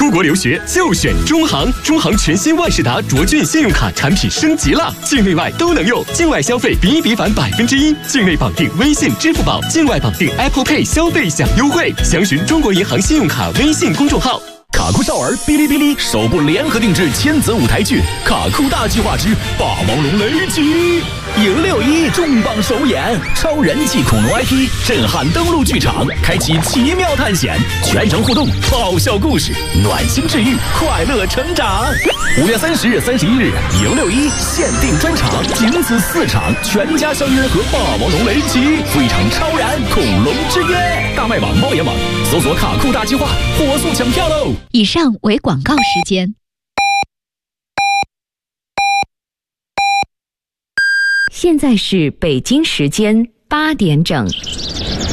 出国留学就选中行，中行全新万事达卓俊信用卡产品升级了，境内外都能用，境外消费比比返1%，境内绑定微信、支付宝，境外绑定 Apple Pay 消费享优惠。详询中国银行信用卡微信公众号。 卡酷少儿哔哩哔哩首部联合定制千子舞台剧《卡酷大计划之霸王龙雷击》，迎6·1重磅首演，超人气恐龙 IP 震撼登陆剧场，开启奇妙探险，全程互动，爆笑故事，暖心治愈，快乐成长。5月30日、31日，迎6·1限定专场，仅此4场，全家相约和霸王龙雷击，赴一场超燃恐龙之约。大麦网、猫眼网搜索卡酷大计划，火速抢票喽！ 以上为广告时间。 现在是北京时间8点整。